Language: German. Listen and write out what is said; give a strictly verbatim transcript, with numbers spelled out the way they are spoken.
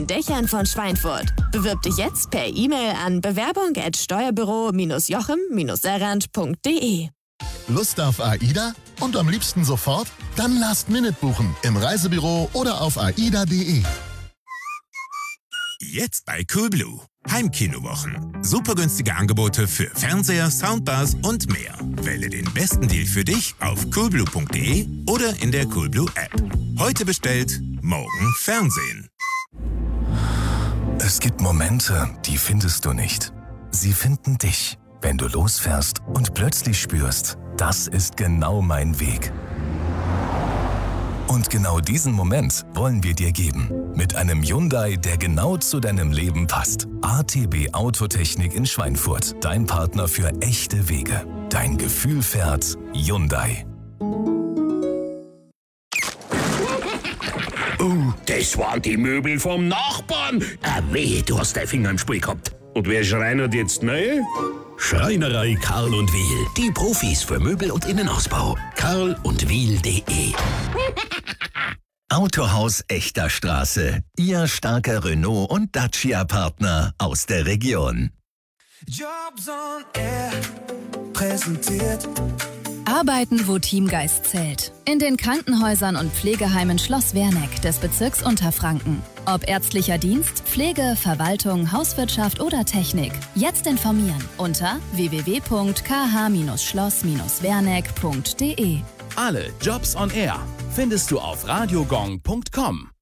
den Dächern von Schweinfurt. Bewirb dich jetzt per E-Mail an bewerbung at steuerbüro-jochem-serrand punkt de. Lust auf AIDA? Und am liebsten sofort? Dann Last Minute buchen im Reisebüro oder auf aida punkt de. Jetzt bei Coolblue. Heimkinowochen. Super günstige Angebote für Fernseher, Soundbars und mehr. Wähle den besten Deal für dich auf coolblue punkt de oder in der Coolblue App. Heute bestellt, morgen Fernsehen. Es gibt Momente, die findest du nicht. Sie finden dich, wenn du losfährst und plötzlich spürst, das ist genau mein Weg. Und genau diesen Moment wollen wir dir geben. Mit einem Hyundai, der genau zu deinem Leben passt. A T B Autotechnik in Schweinfurt. Dein Partner für echte Wege. Dein Gefühl fährt Hyundai. Oh, das waren die Möbel vom Nachbarn. Ah, weh, du hast deinen Finger im Spiel gehabt. Und wer schreinert jetzt neu? Schreinerei Karl und Wiel. Die Profis für Möbel und Innenausbau. karl und wiel punkt de. Autohaus Echter Straße. Ihr starker Renault- und Dacia-Partner aus der Region. Jobs on Air präsentiert. Arbeiten, wo Teamgeist zählt. In den Krankenhäusern und Pflegeheimen Schloss Werneck des Bezirks Unterfranken. Ob ärztlicher Dienst, Pflege, Verwaltung, Hauswirtschaft oder Technik. Jetzt informieren unter w w w punkt k h schloss werneck punkt de. Alle Jobs on Air findest du auf radiogong punkt com.